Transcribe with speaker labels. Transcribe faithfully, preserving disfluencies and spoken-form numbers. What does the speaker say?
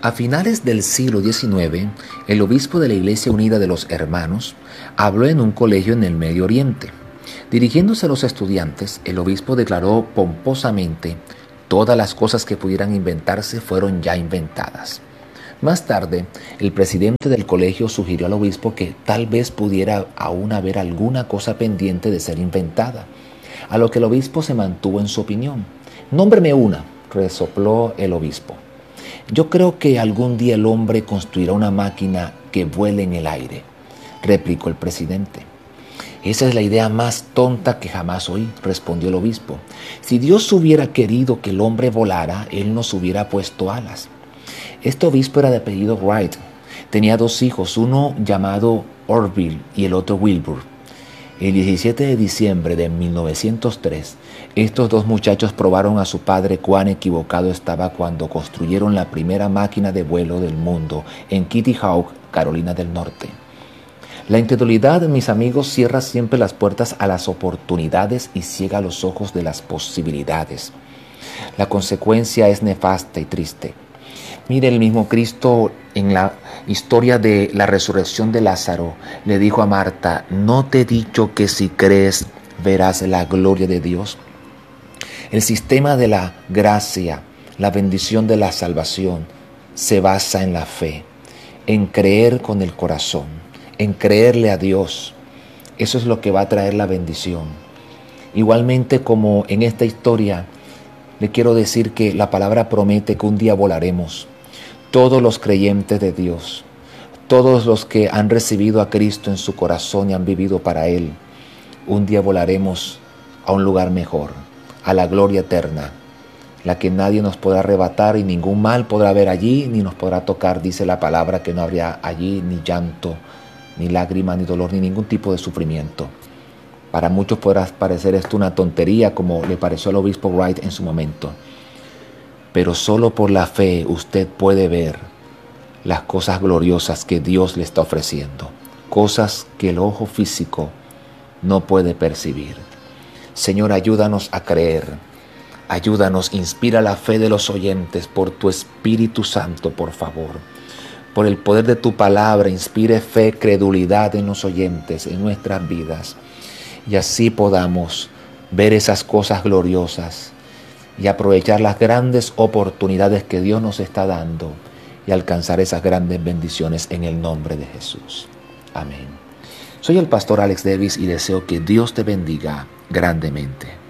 Speaker 1: A finales del siglo diecinueve, el obispo de la Iglesia Unida de los Hermanos habló en un colegio en el Medio Oriente. Dirigiéndose a los estudiantes, el obispo declaró pomposamente: todas las cosas que pudieran inventarse fueron ya inventadas. Más tarde, el presidente del colegio sugirió al obispo que tal vez pudiera aún haber alguna cosa pendiente de ser inventada, a lo que el obispo se mantuvo en su opinión. «Nómbreme una», resopló el obispo. «Yo creo que algún día el hombre construirá una máquina que vuele en el aire», replicó el presidente. «Esa es la idea más tonta que jamás oí», respondió el obispo. «Si Dios hubiera querido que el hombre volara, Él nos hubiera puesto alas». Este obispo era de apellido Wright. Tenía dos hijos, uno llamado Orville y el otro Wilbur. El diecisiete de diciembre de mil novecientos tres, estos dos muchachos probaron a su padre cuán equivocado estaba cuando construyeron la primera máquina de vuelo del mundo en Kitty Hawk, Carolina del Norte. La incredulidad, mis amigos, cierra siempre las puertas a las oportunidades y ciega los ojos de las posibilidades. La consecuencia es nefasta y triste. Mire, el mismo Cristo en la historia de la resurrección de Lázaro le dijo a Marta: ¿no te he dicho que si crees verás la gloria de Dios? El sistema de la gracia, la bendición de la salvación, se basa en la fe, en creer con el corazón, en creerle a Dios. Eso es lo que va a traer la bendición. Igualmente, como en esta historia, le quiero decir que la palabra promete que un día volaremos. Todos los creyentes de Dios, todos los que han recibido a Cristo en su corazón y han vivido para Él, un día volaremos a un lugar mejor, a la gloria eterna, la que nadie nos podrá arrebatar y ningún mal podrá haber allí ni nos podrá tocar. Dice la palabra que no habría allí ni llanto, ni lágrima, ni dolor, ni ningún tipo de sufrimiento. Para muchos podrá parecer esto una tontería, como le pareció al obispo Wright en su momento. Pero solo por la fe usted puede ver las cosas gloriosas que Dios le está ofreciendo, cosas que el ojo físico no puede percibir. Señor, ayúdanos a creer, ayúdanos, inspira la fe de los oyentes por tu Espíritu Santo, por favor. Por el poder de tu palabra, inspire fe, credulidad en los oyentes, en nuestras vidas, y así podamos ver esas cosas gloriosas y aprovechar las grandes oportunidades que Dios nos está dando y alcanzar esas grandes bendiciones en el nombre de Jesús. Amén. Soy el pastor Alex Davis y deseo que Dios te bendiga grandemente.